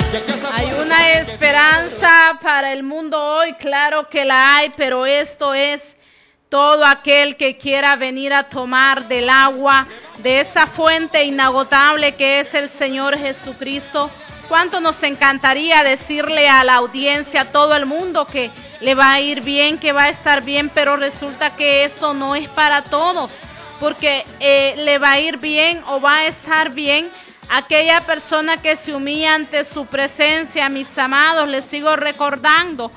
Hay una esperanza para el mundo hoy, claro que la hay, pero esto es todo aquel que quiera venir a tomar del agua, de esa fuente inagotable que es el Señor Jesucristo. Cuánto nos encantaría decirle a la audiencia, a todo el mundo, que le va a ir bien, que va a estar bien, pero resulta que esto no es para todos, porque le va a ir bien o va a estar bien aquella persona que se humilla ante su presencia. Mis amados, les sigo recordando,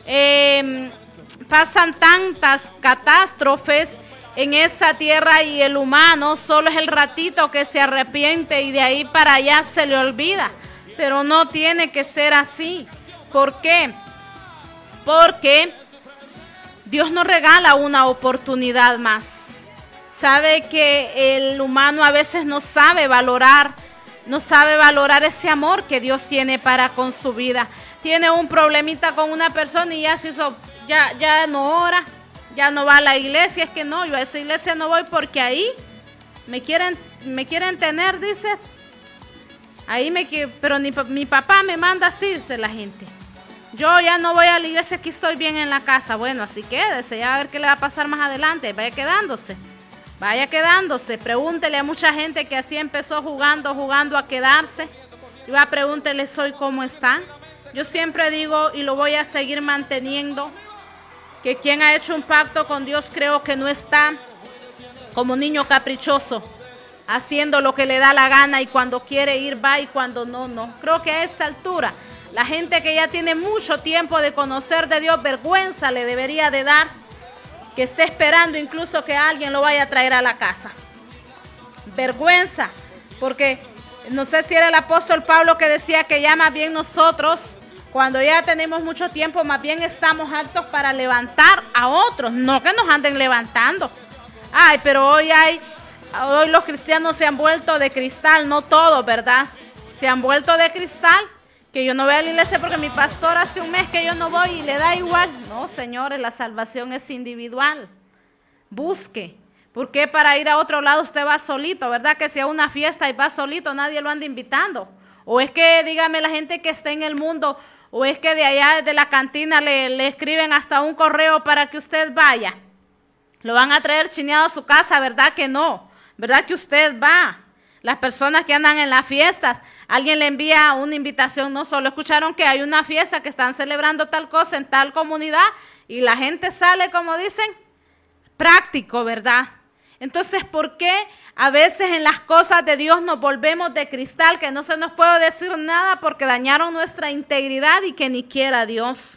pasan tantas catástrofes en esa tierra y el humano solo es el ratito que se arrepiente y de ahí para allá se le olvida. Pero no tiene que ser así. ¿Por qué? Porque Dios nos regala una oportunidad más. Sabe que el humano a veces no sabe valorar ese amor que Dios tiene para con su vida. Tiene un problemita con una persona y ya se hizo, ya no ora, ya no va a la iglesia. Es que no, yo a esa iglesia no voy porque ahí me quieren tener, dice. Pero mi papá me manda así, dice la gente. Yo ya no voy a la iglesia, aquí estoy bien en la casa. Bueno, así quédese, ya a ver qué le va a pasar más adelante. Vaya quedándose. Pregúntele a mucha gente que así empezó jugando a quedarse. Y va, pregúntele hoy cómo están. Yo siempre digo, y lo voy a seguir manteniendo, que quien ha hecho un pacto con Dios, creo que no está como niño caprichoso, haciendo lo que le da la gana, y cuando quiere ir va y cuando no. Creo que a esta altura, la gente que ya tiene mucho tiempo de conocer de Dios, vergüenza le debería de dar que esté esperando incluso que alguien lo vaya a traer a la casa. Vergüenza, porque no sé si era el apóstol Pablo que decía que ya más bien nosotros, cuando ya tenemos mucho tiempo, más bien estamos aptos para levantar a otros, no que nos anden levantando. Ay, pero hoy los cristianos se han vuelto de cristal, no todos, ¿verdad? Se han vuelto de cristal, que yo no voy a la iglesia porque mi pastor hace un mes que yo no voy y le da igual. No, señores, la salvación es individual. Busque. ¿Por qué para ir a otro lado usted va solito, verdad? Que si a una fiesta y va solito, nadie lo anda invitando. O es que, dígame, la gente que está en el mundo, o es que de allá de la cantina le escriben hasta un correo para que usted vaya. Lo van a traer chineado a su casa, ¿verdad que no? ¿Verdad que usted va? Las personas que andan en las fiestas, alguien le envía una invitación, no solo escucharon que hay una fiesta que están celebrando tal cosa en tal comunidad y la gente sale, como dicen, práctico, ¿verdad? Entonces, ¿por qué a veces en las cosas de Dios nos volvemos de cristal, que no se nos puede decir nada porque dañaron nuestra integridad y que ni quiera Dios?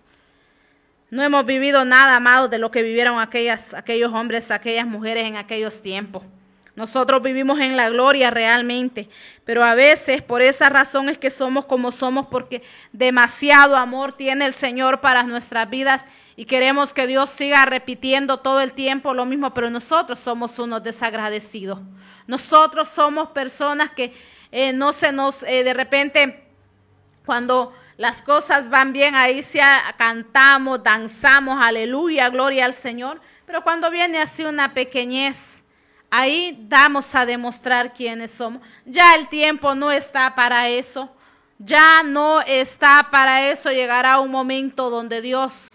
No hemos vivido nada, amados, de lo que vivieron aquellos hombres, aquellas mujeres en aquellos tiempos. Nosotros vivimos en la gloria realmente, pero a veces por esa razón es que somos como somos, porque demasiado amor tiene el Señor para nuestras vidas y queremos que Dios siga repitiendo todo el tiempo lo mismo, pero nosotros somos unos desagradecidos. Nosotros somos personas que no se nos, de repente, cuando las cosas van bien, ahí sí cantamos, danzamos, aleluya, gloria al Señor, pero cuando viene así una pequeñez, ahí damos a demostrar quiénes somos. Ya el tiempo no está para eso. Ya no está para eso. Llegará un momento donde Dios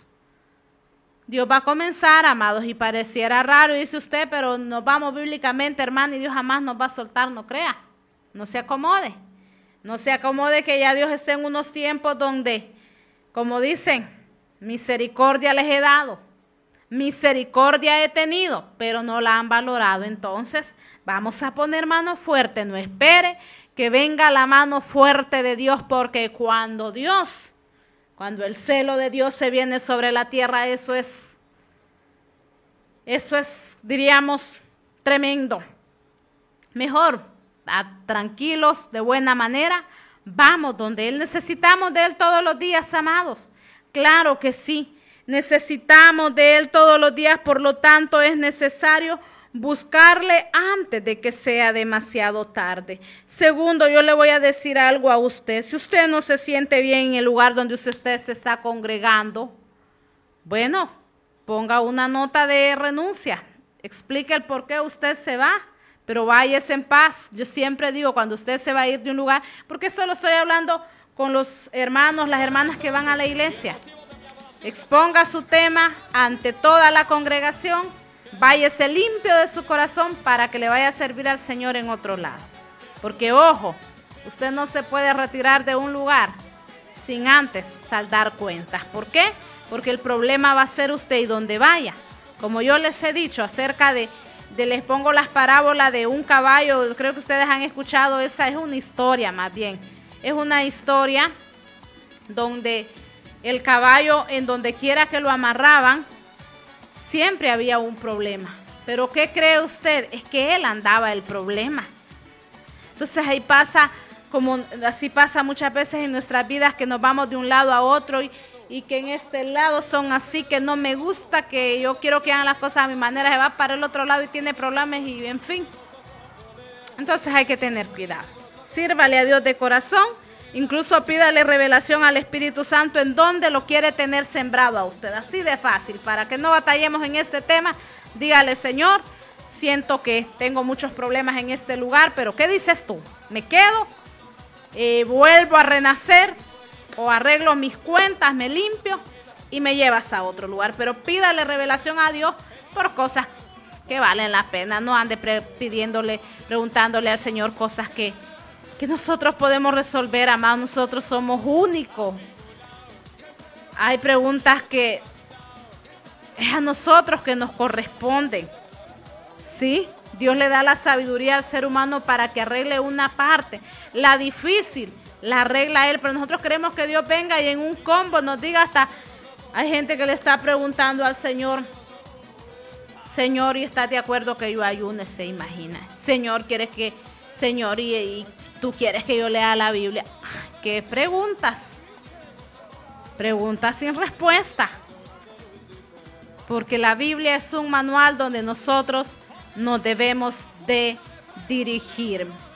va a comenzar, amados, y pareciera raro, dice usted, pero nos vamos bíblicamente, hermano, y Dios jamás nos va a soltar, no crea. No se acomode. No se acomode, que ya Dios está en unos tiempos donde, como dicen, misericordia les he dado. Misericordia he tenido, pero no la han valorado. Entonces, vamos a poner mano fuerte. No espere que venga la mano fuerte de Dios, porque cuando el celo de Dios se viene sobre la tierra, eso es, diríamos, tremendo. Mejor, tranquilos, de buena manera, vamos donde Él. Necesitamos de Él todos los días, amados. Claro que sí. Necesitamos de Él todos los días, por lo tanto es necesario buscarle antes de que sea demasiado tarde. Segundo, yo le voy a decir algo a usted. Si usted no se siente bien en el lugar donde usted se está congregando, bueno, ponga una nota de renuncia. Explique el por qué usted se va, pero váyase en paz. Yo siempre digo, cuando usted se va a ir de un lugar, porque solo estoy hablando con los hermanos, las hermanas que van a la iglesia. Exponga su tema ante toda la congregación. Váyase limpio de su corazón para que le vaya a servir al Señor en otro lado. Porque, ojo, usted no se puede retirar de un lugar sin antes saldar cuentas. ¿Por qué? Porque el problema va a ser usted y donde vaya. Como yo les he dicho acerca de les pongo las parábolas de un caballo, creo que ustedes han escuchado, esa es una historia más bien. Es una historia donde el caballo, en donde quiera que lo amarraban, siempre había un problema. Pero ¿qué cree usted? Es que él andaba el problema. Entonces ahí pasa, como así pasa muchas veces en nuestras vidas, que nos vamos de un lado a otro y que en este lado son así, que no me gusta, que yo quiero que hagan las cosas a mi manera, se va para el otro lado y tiene problemas y en fin. Entonces hay que tener cuidado. Sírvale a Dios de corazón, incluso pídale revelación al Espíritu Santo en donde lo quiere tener sembrado a usted. Así de fácil, para que no batallemos en este tema. Dígale: Señor, siento que tengo muchos problemas en este lugar, pero ¿qué dices tú? ¿Me quedo? ¿Vuelvo a renacer? ¿O arreglo mis cuentas, me limpio y me llevas a otro lugar? Pero pídale revelación a Dios por cosas que valen la pena. No ande preguntándole al Señor cosas que nosotros podemos resolver, amados. Nosotros somos únicos. Hay preguntas que es a nosotros que nos corresponden. ¿Sí? Dios le da la sabiduría al ser humano para que arregle una parte. La difícil la arregla Él, pero nosotros queremos que Dios venga y en un combo nos diga hasta... Hay gente que le está preguntando al Señor: Señor, ¿y estás de acuerdo que yo ayune? Se imagina. Señor, ¿quieres que... Señor, y tú quieres que yo lea la Biblia? ¿Qué preguntas? Preguntas sin respuesta. Porque la Biblia es un manual donde nosotros nos debemos de dirigir.